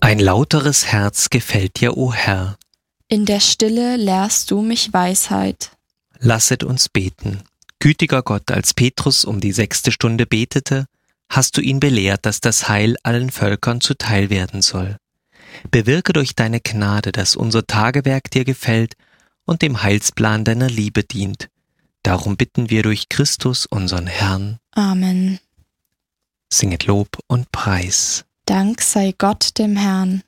Ein lauteres Herz gefällt dir, o Herr. In der Stille lehrst du mich Weisheit. Lasset uns beten. Gütiger Gott, als Petrus um die 6. Stunde betete, hast du ihn belehrt, dass das Heil allen Völkern zuteil werden soll. Bewirke durch deine Gnade, dass unser Tagewerk dir gefällt und dem Heilsplan deiner Liebe dient. Darum bitten wir durch Christus, unseren Herrn. Amen. Singet Lob und Preis. Dank sei Gott dem Herrn.